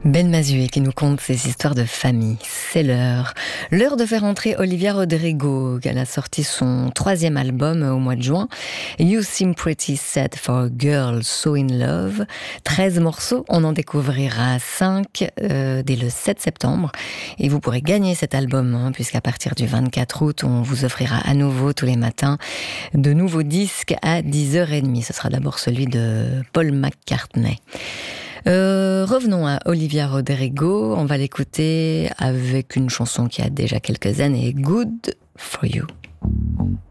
Ben Mazué qui nous conte ses histoires de famille. C'est l'heure. L'heure de faire entrer Olivia Rodrigo. Elle a sorti son 3e album au mois de juin. You Seem Pretty Sad for a Girl So in Love. 13 morceaux. On en découvrira 5 dès le 7 septembre. Et vous pourrez gagner cet album, puisqu'à partir du 24 août, on vous offrira à nouveau tous les matins de nouveaux disques à 10h30. Ce sera d'abord celui de Paul McCartney. Revenons à Olivia Rodrigo, on va l'écouter avec une chanson qui a déjà quelques années, Good for You.